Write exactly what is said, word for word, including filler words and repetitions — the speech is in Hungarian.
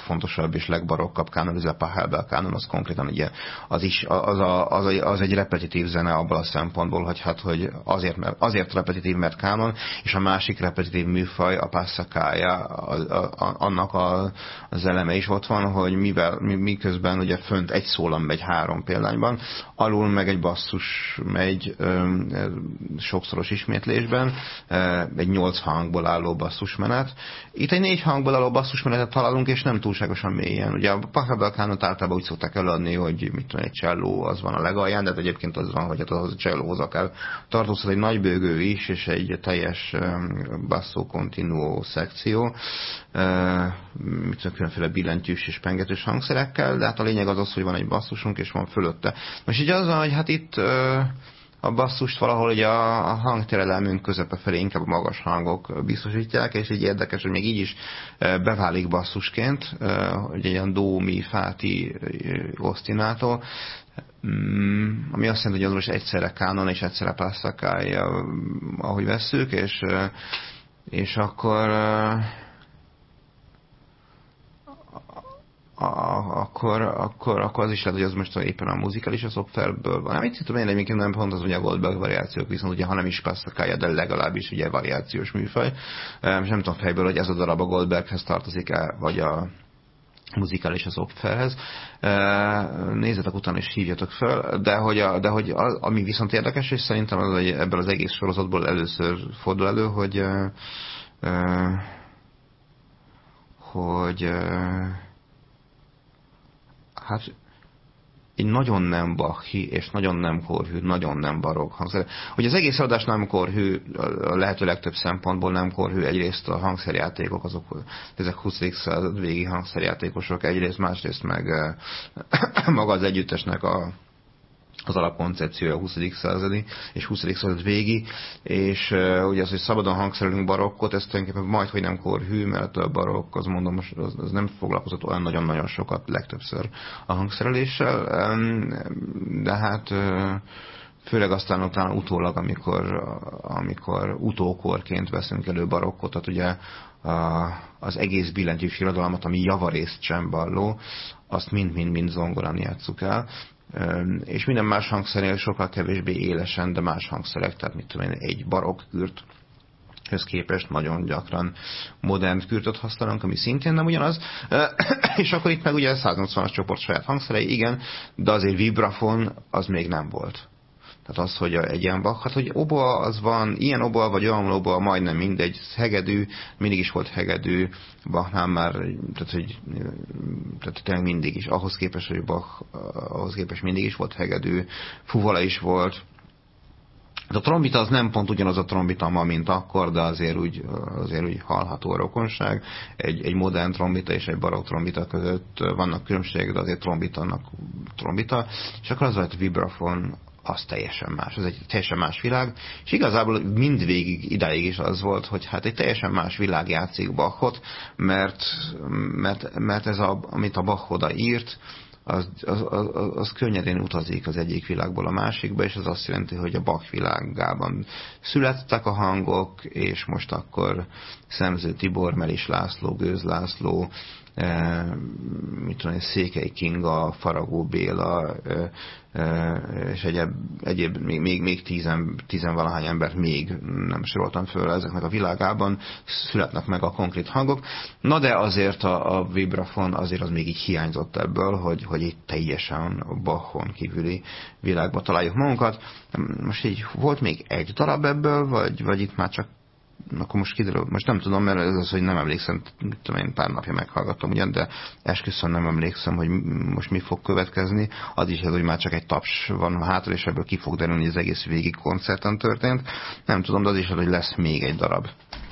legfontosabb és legbarokkabb kánon, ez a Pachelbel kánon, az konkrétan ugye az, is, az, a, az, a, az egy repetitív zene abban a szempontból, hogy, hát, hogy azért, mert, azért repetitív, mert kánon, és a másik repetitív műfaj, a Passacaglia, annak a, az eleme is ott van, hogy mivel, miközben ugye fönt egy szólam megy három példányban, alul meg egy basszus megy ö, sokszoros ismétlésben, ö, egy nyolc hangból álló basszusmenet. Itt egy négy hangból álló basszusmenetet találunk, és nem túlságosan mélyen. Ugye a Pachelbel kánont általában úgy szokták előadni, hogy mit tudom, egy cselló az van a legalján, de hát egyébként az van, hogy hát az a csellóhoz akár tartozhat egy nagy bőgő is, és egy teljes basso continuo szekció, mit tudom, különféle billentyűs és pengetős hangszerekkel, de hát a lényeg az az, hogy van egy basszusunk, és van fölötte. Most így az van, hogy hát itt a basszust valahol ugye a hangterelelmünk közepe felé inkább a magas hangok biztosítják, és így érdekes, hogy még így is beválik basszusként, hogy egy ilyen do, mi, fáti osztinátó, ami azt jelenti, hogy az most egyszerre kánon és egyszerre Passacaglia, ahogy vesszük, és, és akkor A, akkor, akkor, akkor az is lehet, hogy az most éppen a muzikális a szoftverből van. Nem, itt tudom én egyébként nem pont az, hogy a Goldberg variációk, viszont ugye, ha nem is Passacaglia, de legalábbis ugye variációs műfaj. És nem tudom fejből, hogy ez a darab a Goldberghez tartozik-e, vagy a muzikális a szoftverhez. Nézzetek utána és hívjatok fel, de hogy, a, de hogy az, ami viszont érdekes, és szerintem az, hogy ebből az egész sorozatból először fordul elő, hogy hogy hát egy nagyon nem Bachi, és nagyon nem korhű, nagyon nem barokk hangszer. Hogy az egész adás nem korhű, a lehető legtöbb szempontból nem korhű, egyrészt a hangszerjátékok, azok, ezek huszadik század végi hangszerjátékosok, egyrészt, másrészt meg maga az együttesnek a az alapkoncepciója a huszadik századi és huszadik század végi, és uh, ugye az, hogy szabadon hangszerelünk barokkot, ez tulajdonképpen majd, hogy nem korhű, mert a barokk, az mondom, az, az nem foglalkozott olyan nagyon-nagyon sokat, legtöbbször a hangszereléssel, um, de hát uh, főleg aztán utána utólag, amikor, amikor utókorként veszünk elő barokkot, tehát ugye a, az egész billentyűs irodalmat, ami javarészt csemballó, azt mind-mind-mind zongorán játsszuk el. És minden más hangszernél sokkal kevésbé élesen, de más hangszerek, tehát mit tudom én, egy barokk kürt höz képest nagyon gyakran modern kürtöt használunk, ami szintén nem ugyanaz. És akkor itt meg ugye a száznyolcvanas csoport saját hangszerei, igen, de azért vibrafon az még nem volt. Tehát az, hogy egy ilyen Bach, hát hogy oboa az van, ilyen oboa vagy olyan oboa, majdnem mindegy, hegedű, mindig is volt hegedű, Bachnál már, tehát hogy tehát tényleg mindig is, ahhoz képest, hogy Bach, ahhoz képest mindig is volt hegedű, fuvola is volt. De a trombita az nem pont ugyanaz a trombita ma, mint akkor, de azért úgy, azért úgy hallható a rokonság. Egy, egy modern trombita és egy barokk trombita között vannak különbségek, de azért trombita annak trombita, és akkor az volt vibrafon, az teljesen más, ez egy teljesen más világ, és igazából mindvégig idáig is az volt, hogy hát egy teljesen más világ játszik Bachot, mert, mert, mert ez, a, amit a Bach oda írt, az, az, az, az könnyedén utazik az egyik világból a másikba, és az azt jelenti, hogy a Bach világában születtek a hangok, és most akkor Szemző Tibor, Melis László, Gőz László, E, mit tudom, Székely Kinga, Faragó Béla, e, e, és egyéb, egyéb még, még, még tízen, tizenvalahány embert még nem soroltam föl ezeknek a világában, születnek meg a konkrét hangok. Na de azért a, a vibrafon azért az még így hiányzott ebből, hogy, hogy itt teljesen Bachon kívüli világban találjuk magunkat. Most így volt még egy darab ebből, vagy, vagy itt már csak akkor most kiderül, most nem tudom, mert ez az, hogy nem emlékszem, mit tudom én, pár napja meghallgattam ugyan, de esküszöm nem emlékszem, hogy most mi fog következni. Az is ez, hogy már csak egy taps van hátra, és ebből ki fog derülni, hogy az egész végig koncerten történt. Nem tudom, de az is az, hogy lesz még egy darab.